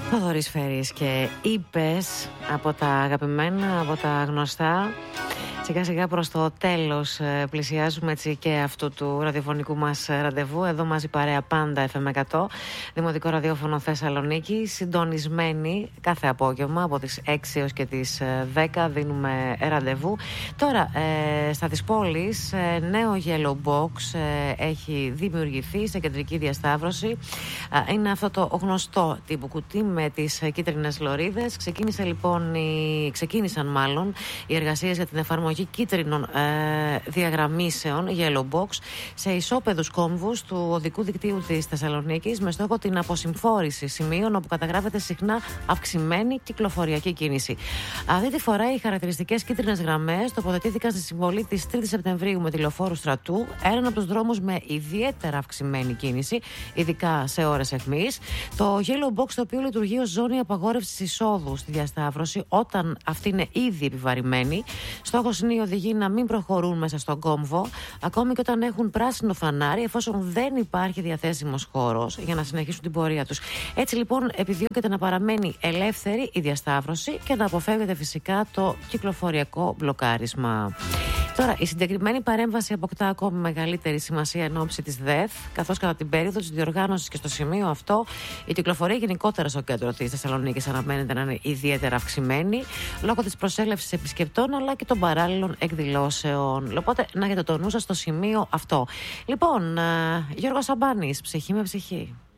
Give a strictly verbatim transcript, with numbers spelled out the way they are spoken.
Θοδωρής Φέρης και είπες από τα αγαπημένα, από τα γνωστά. Σιγά σιγά προς το τέλος πλησιάζουμε έτσι και αυτού του ραδιοφωνικού μας ραντεβού. Εδώ μαζί παρέα πάντα εφ εμ εκατό, Δημοτικό Ραδιόφωνο Θεσσαλονίκη. Συντονισμένοι κάθε απόγευμα από τις έξι έως και τις δέκα δίνουμε ραντεβού. Τώρα ε, στα της πόλης ε, νέο Yellow Box ε, έχει δημιουργηθεί σε κεντρική διασταύρωση. ε, Είναι αυτό το γνωστό τύπου κουτί με τις κίτρινες λωρίδες. Ξεκίνησε λοιπόν η... Ξεκίνησαν μάλλον οι εργασίες για την εφαρμογή κίτρινων ε, διαγραμμίσεων Yellow Box σε ισόπεδους κόμβους του οδικού δικτύου της Θεσσαλονίκης με στόχο την αποσυμφόρηση σημείων όπου καταγράφεται συχνά αυξημένη κυκλοφοριακή κίνηση. Αυτή τη φορά οι χαρακτηριστικές κίτρινες γραμμές τοποθετήθηκαν στη συμβολή της τρίτης Σεπτεμβρίου με τη Λεωφόρου Στρατού, έναν από τους δρόμους με ιδιαίτερα αυξημένη κίνηση, ειδικά σε ώρες αιχμής. Το Yellow Box, το οποίο λειτουργεί ως ζώνη απαγόρευσης εισόδου στη διασταύρωση όταν αυτή είναι ήδη επιβαρημένη. Στόχος είναι οι οδηγοί να μην προχωρούν μέσα στον κόμβο, ακόμη και όταν έχουν πράσινο φανάρι, εφόσον δεν υπάρχει διαθέσιμος χώρος για να συνεχίσουν την πορεία τους. Έτσι λοιπόν, επιδιώκεται να παραμένει ελεύθερη η διασταύρωση και να αποφεύγεται φυσικά το κυκλοφοριακό μπλοκάρισμα. Τώρα, η συγκεκριμένη παρέμβαση αποκτά ακόμη μεγαλύτερη σημασία εν ώψη της ΔΕΘ, καθώς κατά την περίοδο της διοργάνωσης και στο σημείο αυτό η κυκλοφορία γενικότερα στο κέντρο της Θεσσαλονίκης αναμένεται να είναι ιδιαίτερα αυξημένη λόγω της προσέλευσης επισκεπτών αλλά και των παράλληλων εκδηλώσεων. Οπότε, να έχετε το νου σας στο σημείο αυτό. Λοιπόν, Γιώργος Σαμπάνης, ψυχή με ψυχή.